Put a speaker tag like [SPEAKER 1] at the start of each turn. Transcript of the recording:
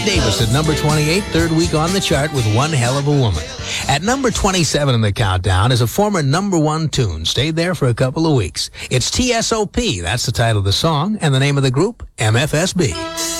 [SPEAKER 1] Davis at number 28, third week on the chart with One Hell of a Woman. At number 27 in the countdown is a former number one tune. Stayed there for a couple of weeks. It's TSOP. That's the title of the song, and the name of the group, MFSB.